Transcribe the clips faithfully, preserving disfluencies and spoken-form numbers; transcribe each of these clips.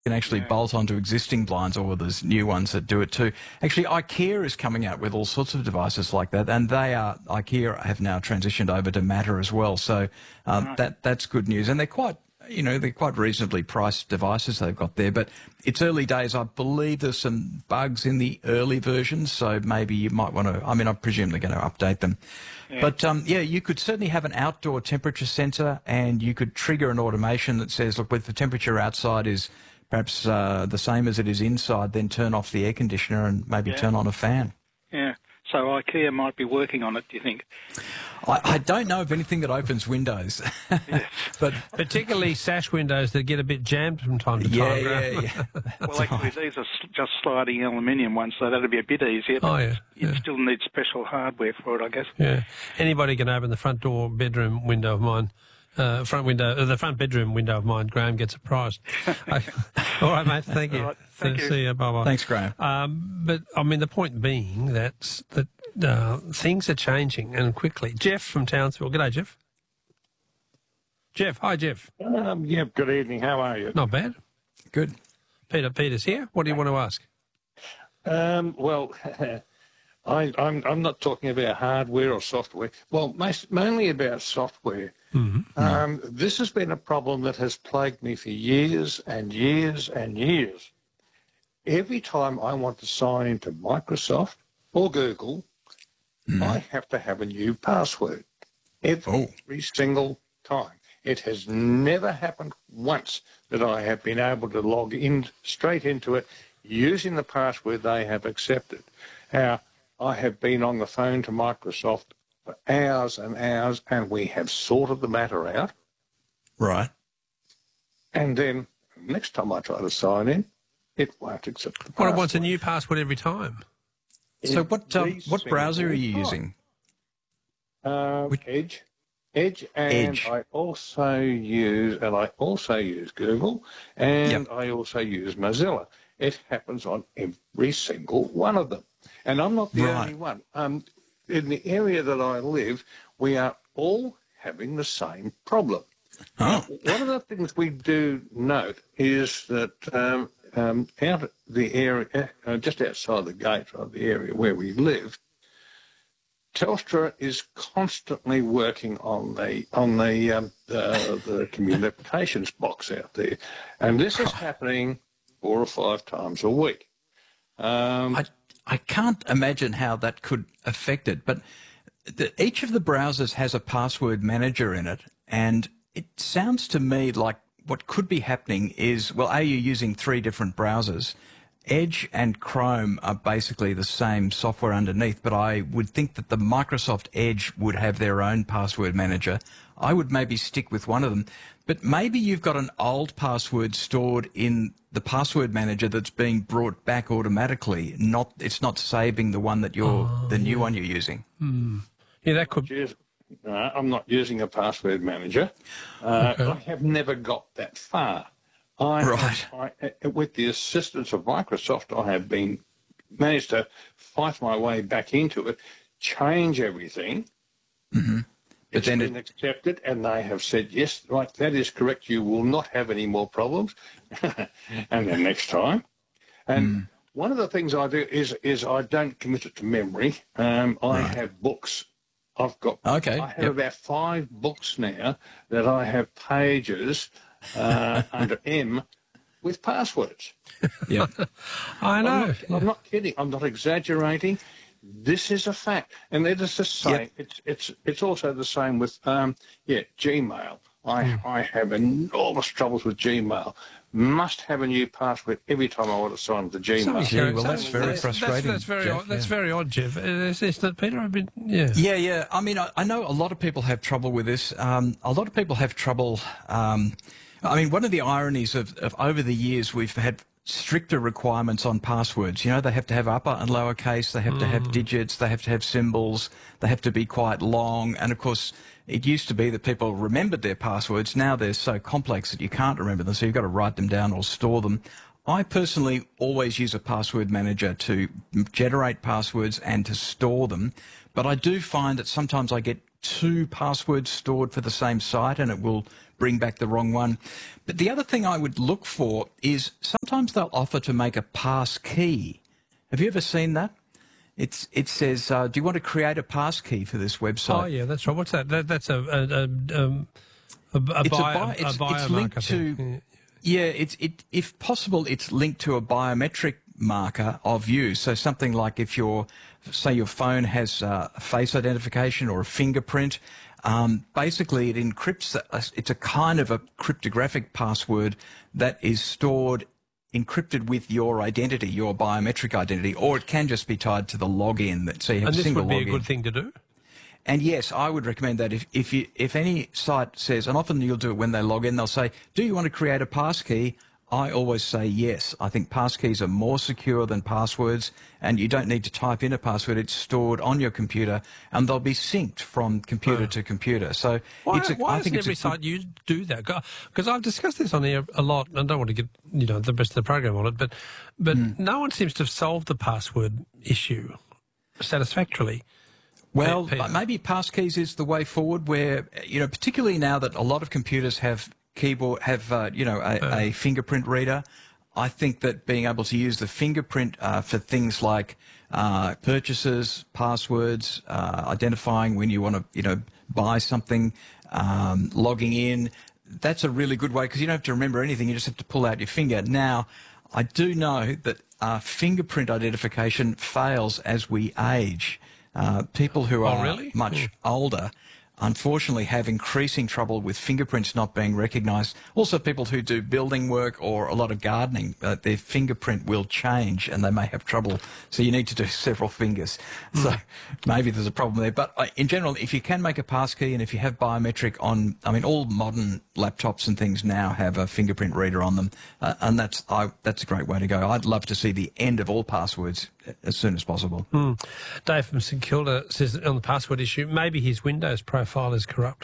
can actually Yeah. bolt onto existing blinds, or there's new ones that do it too. Actually, IKEA is coming out with all sorts of devices like that, and they are IKEA have now transitioned over to Matter as well. So um, Right. that that's good news, and they're quite you know they're quite reasonably priced devices they've got there. But it's early days. I believe there's some bugs in the early versions, so maybe you might want to. I mean, I presume they're going to update them. Yeah. But um, yeah, you could certainly have an outdoor temperature sensor, and you could trigger an automation that says, look, if the temperature outside is perhaps uh, the same as it is inside, then turn off the air conditioner and maybe Yeah. turn on a fan. Yeah. So IKEA might be working on it, do you think? I, I don't know of anything that opens windows, Yes. but Particularly sash windows that get a bit jammed from time to yeah, time. yeah, yeah. Well, actually, these are s- just sliding aluminium ones, so that'd be a bit easier. But Oh, yeah, you'd yeah. still need special hardware for it, I guess. Yeah. Anybody can open the front door bedroom window of mine. Uh, front window, uh, the front bedroom window of mine. Graham gets a prize. I- all right, mate. Thank you. All right, thank See- you. See you. Bye bye. Thanks, Graham. Um, but I mean, the point being that that uh, things are changing and quickly. Jeff from Townsville. G'day, Jeff. Jeff. Hi, Jeff. Um, yeah, good evening. How are you? Not bad. Good. Peter. Peter's here. What do you want to ask? Um, well, I, I'm, I'm not talking about hardware or software. Well, most, mainly about software. Mm-hmm. Um, this has been a problem that has plagued me for years and years and years. Every time I want to sign into Microsoft or Google, I have to have a new password. Every Oh. single time. It has never happened once that I have been able to log in straight into it using the password they have accepted. Now, I have been on the phone to Microsoft for hours and hours, and we have sorted the matter out. Right. And then next time I try to sign in, it won't accept the Well, password. it wants a new password every time. So what um, Every what browser are you single using? time. Uh, Which- Edge. Edge, and Edge. I also use, and I also use Google, and I also use Mozilla. It happens on every single one of them. And I'm not the Right. only one. Um, in the area that I live, we are all having the same problem. Oh. One of the things we do note is that um, um, out the area, uh, just outside the gate of the area where we live, Telstra is constantly working on the on the um, the, the communications box out there, and this is happening four or five times a week. Um, I, I can't imagine how that could affect it, but the, each of the browsers has a password manager in it, and it sounds to me like what could be happening is, well, are you using three different browsers? Edge and Chrome are basically the same software underneath, but I would think that the Microsoft Edge would have their own password manager. I would maybe stick with one of them, but maybe you've got an old password stored in the password manager that's being brought back automatically. Not, it's not saving the one that you're, Oh, the new one you're using. Yeah, that could. use- no, I'm not using a password manager. Uh, Okay. I have never got that far. I, Right. I, uh, with the assistance of Microsoft, I have been managed to fight my way back into it, change everything. Mm-hmm. But It's then been it, accepted, and they have said, yes, right, that is correct. You will not have any more problems. And then next time. And Mm. one of the things I do is is I don't commit it to memory. Um, I Right. have books. I've got. Okay, I have yep. about five books now that I have pages uh, under M with passwords. yeah. I I'm know. not, I'm not kidding. I'm not exaggerating. This is a fact, and it is the same. Yep. It's it's it's also the same with um yeah Gmail. I I have enormous troubles with Gmail. Must have a new password every time I want to sign into Gmail. Somebody's Gee, carrying- well, that's something- very frustrating, That's, very Jeff, odd. That's yeah. very odd, Jeff. Is, is that Peter? I've been. Yeah. Yeah, yeah. I mean, I, I know a lot of people have trouble with this. Um, a lot of people have trouble. Um, I mean, one of the ironies of, of over the years, we've had stricter requirements on passwords. You know, they have to have upper and lower case, they have to have digits, they have to have symbols, they have to be quite long. And of course, it used to be that people remembered their passwords. Now they're so complex that you can't remember them, so you've got to write them down or store them. I personally always use a password manager to generate passwords and to store them, but I do find that sometimes I get two passwords stored for the same site, and it will bring back the wrong one. But the other thing I would look for is sometimes they'll offer to make a pass key. Have you ever seen that? It's it says, uh, do you want to create a pass key for this website? Oh yeah, that's right. What's that? that that's a a a, um, a, a, It's, bio, a bio, a it's, biomarker it's linked thing. to, yeah, it's it if possible, it's linked to a biometric marker of you. So something like if your, say your phone has uh, a face identification or a fingerprint, um, basically it encrypts, a, it's a kind of a cryptographic password that is stored encrypted with your identity, your biometric identity, or it can just be tied to the login. That so you have And a this single would be login. a good thing to do. And yes, I would recommend that if if you if any site says, and often you'll do it when they log in, they'll say, "Do you want to create a passkey?" I always say yes. I think passkeys are more secure than passwords, and you don't need to type in a password. It's stored on your computer, and they'll be synced from computer to computer. So Why, it's a, why I doesn't think it's every a site good, you do that? Because I've discussed this on here a lot, and I don't want to get you know the rest of the program on it, but but Mm. no one seems to have solved the password issue satisfactorily. well, Peter. maybe passkeys is the way forward. Where you know, particularly now that a lot of computers have keyboard have uh, you know a, Uh. a fingerprint reader. I think that being able to use the fingerprint uh, for things like uh, purchases, passwords, uh, identifying when you want to you know buy something, um, logging in, that's a really good way because you don't have to remember anything. You just have to pull out your finger. Now, I do know that uh, fingerprint identification fails as we age. Uh, people who Oh, are really? much Yeah. older, unfortunately, have increasing trouble with fingerprints not being recognised. Also, people who do building work or a lot of gardening, uh, their fingerprint will change and they may have trouble. So you need to do several fingers. So maybe there's a problem there. But uh, in general, if you can make a passkey and if you have biometric on, I mean, all modern laptops and things now have a fingerprint reader on them, uh, and that's I, that's a great way to go. I'd love to see the end of all passwords as soon as possible. Hmm. Dave from St Kilda says that on the password issue, maybe his Windows profile is corrupt.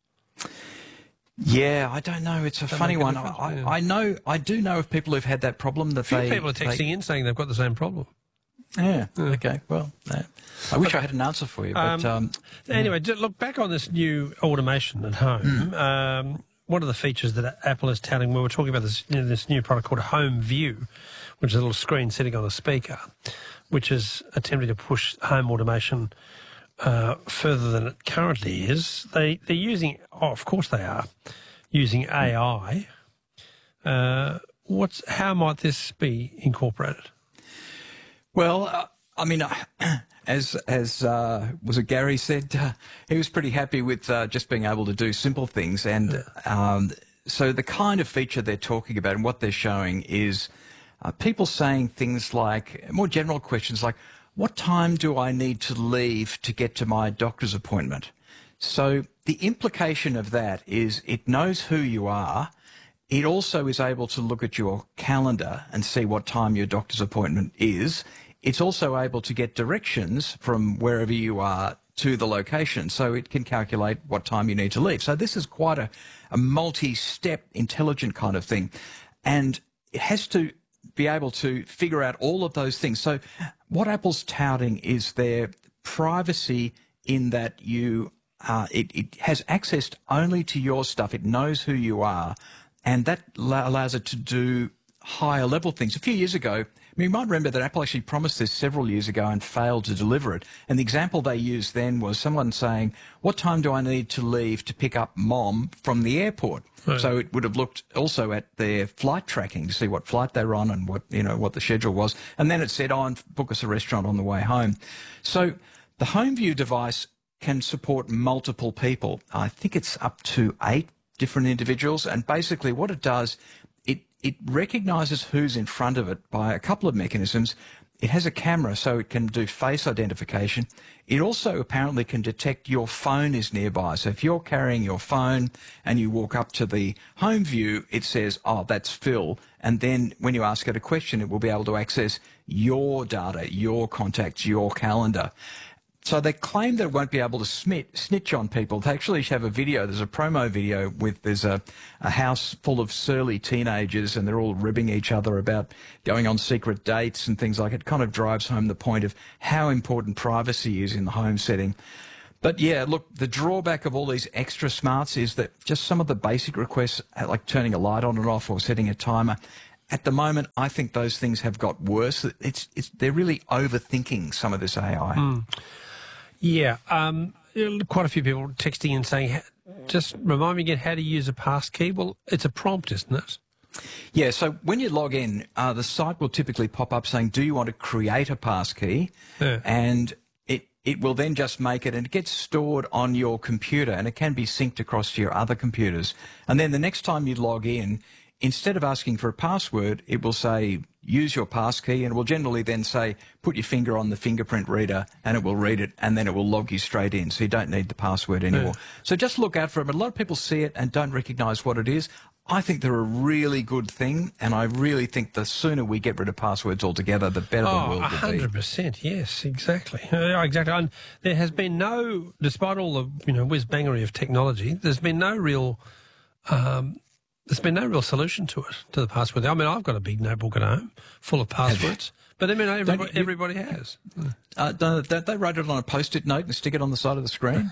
Yeah, I don't know. It's a That funny make a one. difference? I, Yeah. I know, I do know of people who've had that problem. That A few they people are texting they, in saying they've got the same problem. Yeah. Okay. Well, uh, I wish I had an answer for you, but um, Anyway, just look back on this new automation at home. Um, one of the features that Apple is touting, we were talking about this, you know, this new product called Home View, which is a little screen sitting on a speaker, which is attempting to push home automation uh, further than it currently is. They, they're using, oh, of course they are, using A I. Uh, what's, how might this be incorporated? well, uh, I mean, uh, as as uh, was it Gary said, uh, he was pretty happy with uh, just being able to do simple things, and um, so the kind of feature they're talking about and what they're showing is uh, people saying things like more general questions like, "What time do I need to leave to get to my doctor's appointment?" So the implication of that is it knows who you are. It also is able to look at your calendar and see what time your doctor's appointment is. It's also able to get directions from wherever you are to the location, so it can calculate what time you need to leave. So this is quite a, a multi-step, intelligent kind of thing. And it has to be able to figure out all of those things. So what Apple's touting is their privacy in that you uh, it, it has access only to your stuff. It knows who you are, and that allows it to do higher level things. A few years ago, I mean, you might remember that Apple actually promised this several years ago and failed to deliver it. And the example they used then was someone saying, "What time do I need to leave to pick up mom from the airport?" Right. So it would have looked also at their flight tracking to see what flight they were on and what, you know, what the schedule was. And then it said, "Oh, and book us a restaurant on the way home." So the HomeView device can support multiple people. I think it's up to eight different individuals. And basically what it does, it, it recognizes who's in front of it by a couple of mechanisms. It has a camera, so it can do face identification. It also apparently can detect your phone is nearby. So if you're carrying your phone and you walk up to the home view, it says, "Oh, that's Phil." And then when you ask it a question, it will be able to access your data, your contacts, your calendar. So they claim that it won't be able to smit, snitch on people. They actually have a video. There's a promo video with there's a, a house full of surly teenagers and they're all ribbing each other about going on secret dates and things like it. It kind of drives home the point of how important privacy is in the home setting. But yeah, look, the drawback of all these extra smarts is that just some of the basic requests, like turning a light on and off or setting a timer, at the moment, I think those things have got worse. It's, it's, they're really overthinking some of this A I. Mm. Yeah, um, quite a few people texting and saying, just remind me again how to use a passkey. Well, it's a prompt, isn't it? Yeah, so when you log in, uh, the site will typically pop up saying, do you want to create a passkey? Yeah. And it, it will then just make it, and it gets stored on your computer, and it can be synced across to your other computers. And then the next time you log in, instead of asking for a password, it will say, use your passkey, and it will generally then say, put your finger on the fingerprint reader, and it will read it, and then it will log you straight in, so you don't need the password anymore. Yeah. So just look out for it. But a lot of people see it and don't recognise what it is. I think they're a really good thing, and I really think the sooner we get rid of passwords altogether, the better oh, the world will be. one hundred percent, yes, exactly. Uh, exactly. And there has been no, despite all the, you know, whiz-bangery of technology, there's been no real... Um, There's been no real solution to it, to the password. I mean, I've got a big notebook at home full of passwords, but I mean, everybody, you, everybody has. Uh, don't, don't they write it on a post-it note and stick it on the side of the screen?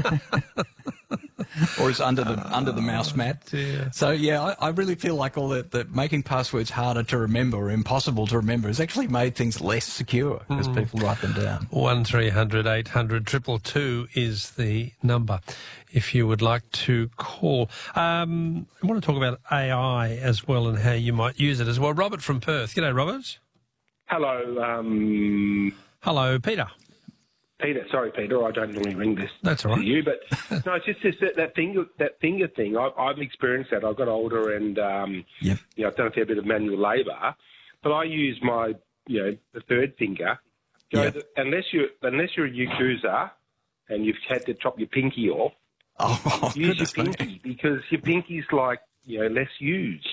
Or it's under the uh, under the mouse mat. Dear. So, yeah, I, I really feel like all that, that making passwords harder to remember or impossible to remember has actually made things less secure as mm. people write them down. one three hundred eight hundred two two two is the number if you would like to call. Um, I want to talk about A I as well and how you might use it as well. Robert from Perth. G'day, Robert. Hello. Um, Hello, Peter. Peter, sorry, Peter, I don't normally ring this That's all right. to you, but no, it's just this, that, that finger that finger thing. I, I've experienced that. I've got older and um, yep. you know, I've done a fair bit of manual labour, but I use my, you know, the third finger. Go yep. to, unless you unless you're a Yakuza and you've had to chop your pinky off, oh, use your me. pinky because your pinky's like, you know, less used.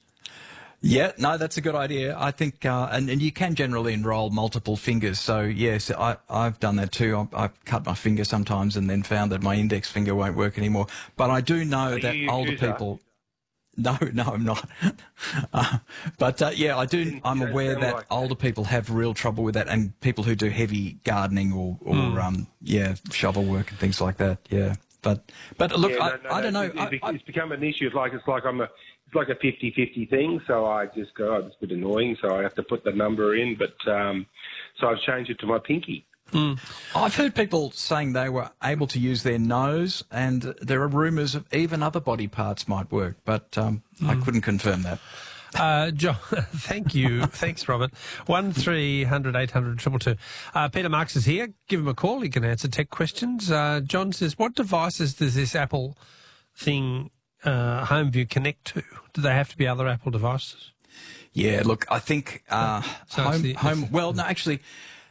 Yeah, no, that's a good idea. I think, uh, and, and you can generally enroll multiple fingers. So, yes, I, I've done that too. I've, I've cut my finger sometimes and then found that my index finger won't work anymore. But I do know Are that you older Yakuza? people... No, no, I'm not. uh, but, uh, yeah, I do, I'm aware that like older that. people have real trouble with that, and people who do heavy gardening or, or mm. um, yeah, shovel work and things like that, yeah. But, but look, yeah, no, I, no, I don't no, know. It's, I, it's become an issue. It's like it's like I'm a it's like a fifty-fifty thing. So I just go, oh, it's a bit annoying. So I have to put the number in. But um, so I've changed it to my pinky. Mm. I've heard people saying they were able to use their nose, and there are rumours of even other body parts might work, but um, mm. I couldn't confirm that. Uh, John, thank you. Thanks, Robert. one three hundred eight hundred two two two. Uh, Peter Marks is here. Give him a call. He can answer tech questions. Uh, John says, what devices does this Apple thing, uh, HomeView, connect to? Do they have to be other Apple devices? Yeah, look, I think uh, so home, the, home... Well, no, actually,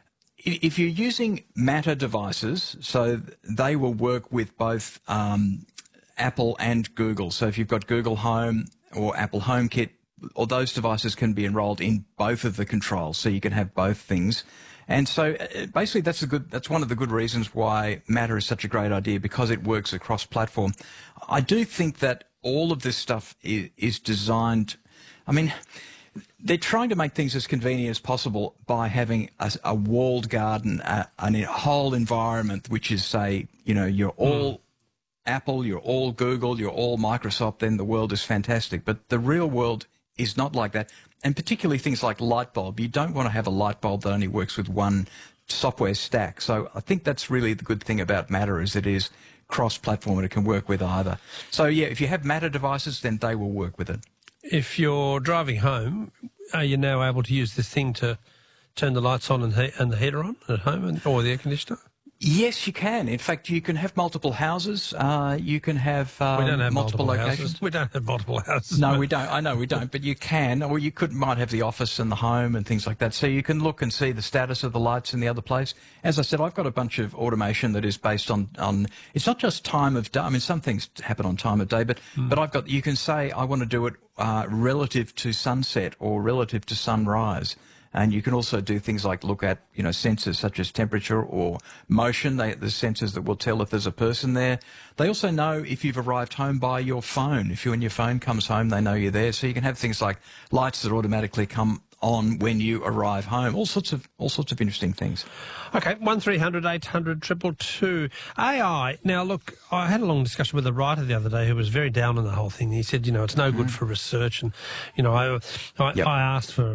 if you're using Matter devices, so they will work with both um, Apple and Google. So if you've got Google Home or Apple HomeKit, or those devices can be enrolled in both of the controls, so you can have both things. And so uh, basically that's a good, that's one of the good reasons why Matter is such a great idea, because it works across platform. I do think that all of this stuff is, is designed, I mean, they're trying to make things as convenient as possible by having a, a walled garden, a, a whole environment which is, say, you know, you're all mm. Apple, you're all Google, you're all Microsoft, then the world is fantastic. But the real world is not like that. And particularly things like light bulb. You don't want to have a light bulb that only works with one software stack. So I think that's really the good thing about Matter, is it is cross-platform and it can work with either. So, yeah, if you have Matter devices, then they will work with it. If you're driving home, are you now able to use this thing to turn the lights on and, he- and the heater on at home, and, or the air conditioner? Yes, you can. In fact, you can have multiple houses. Uh, you can have, um, we don't have multiple, multiple locations. Houses. We don't have multiple houses. No, we don't. I know we don't, but you can. Or you could might have the office and the home and things like that. So you can look and see the status of the lights in the other place. As I said, I've got a bunch of automation that is based on, on it's not just time of day. I mean, some things happen on time of day, but, mm. but I've got, you can say, I want to do it uh, relative to sunset or relative to sunrise. And you can also do things like look at, you know, sensors such as temperature or motion. They, there's sensors that will tell if there's a person there. They also know if you've arrived home by your phone. If you and your phone comes home, they know you're there. So you can have things like lights that automatically come on when you arrive home. All sorts of all sorts of interesting things. Okay, one three hundred eight hundred two two two. A I. Now, look, I had a long discussion with a writer the other day who was very down on the whole thing. He said, you know, it's no good for research. And, you know, I, I, Yep. I asked for